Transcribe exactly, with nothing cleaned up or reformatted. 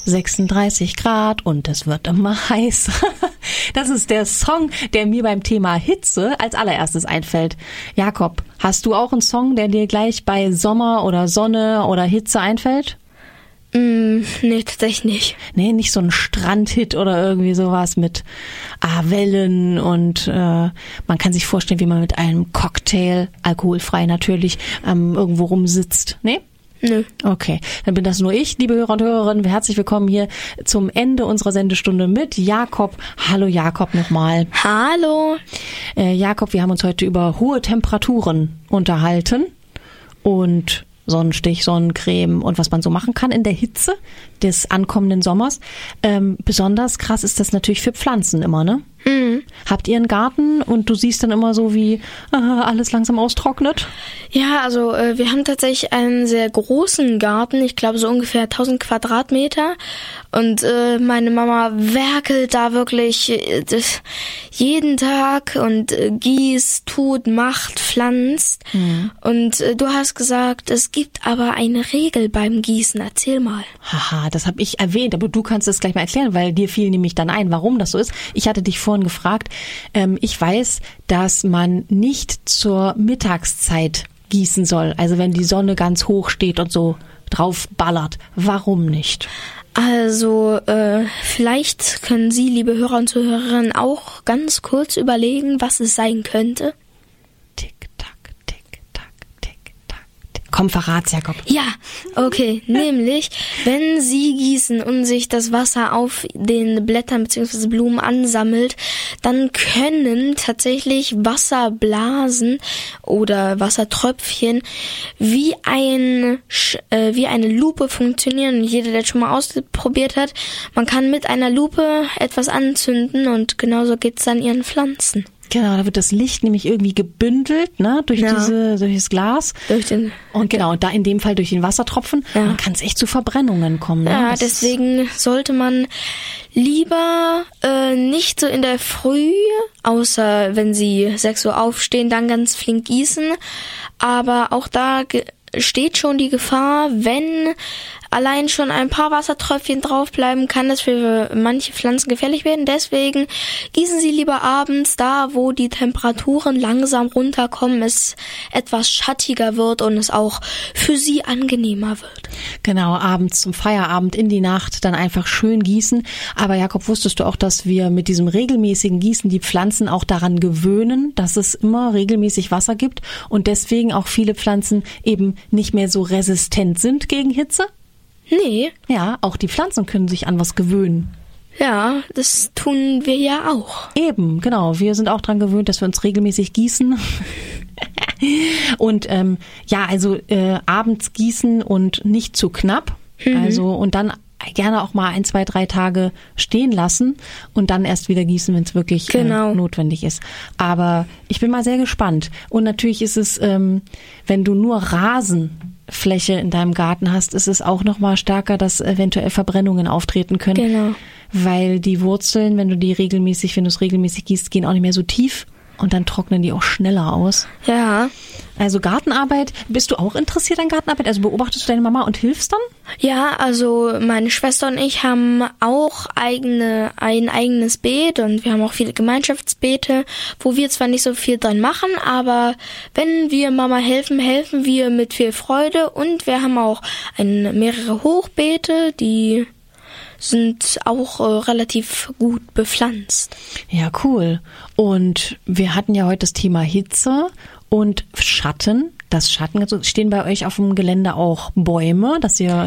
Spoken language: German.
sechsunddreißig Grad und es wird immer heiß. Das ist der Song, der mir beim Thema Hitze als allererstes einfällt. Jakob, hast du auch einen Song, der dir gleich bei Sommer oder Sonne oder Hitze einfällt? Mm, nee, tatsächlich nicht. Nee, nicht so ein Strandhit oder irgendwie sowas mit ah, Wellen und äh, man kann sich vorstellen, wie man mit einem Cocktail, alkoholfrei natürlich, ähm, irgendwo rumsitzt. Nee? Nö. Okay, dann bin das nur ich, liebe Hörer und Hörerinnen. Herzlich willkommen hier zum Ende unserer Sendestunde mit Jakob. Hallo Jakob nochmal. Hallo. Äh, Jakob, wir haben uns heute über hohe Temperaturen unterhalten und Sonnenstich, Sonnencreme und was man so machen kann in der Hitze des ankommenden Sommers. Ähm, besonders krass ist das natürlich für Pflanzen immer, ne? Mhm. Habt ihr einen Garten und du siehst dann immer so, wie äh, alles langsam austrocknet? Ja, also äh, wir haben tatsächlich einen sehr großen Garten, ich glaube so ungefähr tausend Quadratmeter. Und äh, meine Mama werkelt da wirklich äh, das, jeden Tag und äh, gießt, tut, macht, pflanzt. Mhm. Und äh, du hast gesagt, es gibt aber eine Regel beim Gießen. Erzähl mal. Haha, das habe ich erwähnt, aber du kannst es gleich mal erklären, weil dir fiel nämlich dann ein, warum das so ist. Ich hatte dich vorhin gefragt. Ähm, ich weiß, dass man nicht zur Mittagszeit gießen soll. Also wenn die Sonne ganz hoch steht und so drauf ballert. Warum nicht? Also, äh, vielleicht können Sie, liebe Hörer und Zuhörerinnen, auch ganz kurz überlegen, was es sein könnte. Tick-Tack, Tick-Tack, Tick-Tack, Tick. Komm, verrat's, Jakob. Ja, okay. Nämlich, wenn Sie gießen und sich das Wasser auf den Blättern bzw. Blumen ansammelt, dann können tatsächlich Wasserblasen oder Wassertröpfchen wie ein äh, wie eine Lupe funktionieren. Und jeder, der schon mal ausprobiert hat, man kann mit einer Lupe etwas anzünden und genauso geht's dann Ihren Pflanzen. Genau, da wird das Licht nämlich irgendwie gebündelt, ne, durch Ja. diese, durch das Glas. Durch den Und genau, da in dem Fall durch den Wassertropfen. Ja. Dann kann es echt zu Verbrennungen kommen. Ne? Ja, Das- deswegen sollte man lieber äh, nicht so in der Früh, außer wenn Sie sechs Uhr aufstehen, dann ganz flink gießen. Aber auch da ge- steht schon die Gefahr, wenn allein schon ein paar Wassertröpfchen draufbleiben, kann das für manche Pflanzen gefährlich werden. Deswegen gießen Sie lieber abends da, wo die Temperaturen langsam runterkommen, es etwas schattiger wird und es auch für Sie angenehmer wird. Genau, abends zum Feierabend in die Nacht dann einfach schön gießen. Aber Jakob, wusstest du auch, dass wir mit diesem regelmäßigen Gießen die Pflanzen auch daran gewöhnen, dass es immer regelmäßig Wasser gibt und deswegen auch viele Pflanzen eben nicht mehr so resistent sind gegen Hitze? Nee, Ja, auch die Pflanzen können sich an was gewöhnen. ja, das tun wir ja auch. Eben, genau. Wir sind auch dran gewöhnt, dass wir uns regelmäßig gießen. Und ähm, ja, also äh, abends gießen und nicht zu knapp. Mhm. Also und dann gerne auch mal ein, zwei, drei Tage stehen lassen und dann erst wieder gießen, wenn es wirklich Genau. äh, notwendig ist. Aber ich bin mal sehr gespannt. Und natürlich ist es, ähm, wenn du nur Rasenfläche in deinem Garten hast, ist es auch noch mal stärker, dass eventuell Verbrennungen auftreten können. Genau. Weil die Wurzeln, wenn du die regelmäßig, wenn du es regelmäßig gießt, gehen auch nicht mehr so tief und dann trocknen die auch schneller aus. Ja. Also Gartenarbeit, bist du auch interessiert an Gartenarbeit? Also beobachtest du deine Mama und hilfst dann? Ja, also meine Schwester und ich haben auch eigene ein eigenes Beet und wir haben auch viele Gemeinschaftsbeete, wo wir zwar nicht so viel dran machen, aber wenn wir Mama helfen, helfen wir mit viel Freude und wir haben auch ein, mehrere Hochbeete, die sind auch äh, relativ gut bepflanzt. Ja, cool. Und wir hatten ja heute das Thema Hitze und Schatten. Das Schatten, also stehen bei euch auf dem Gelände auch Bäume, dass ihr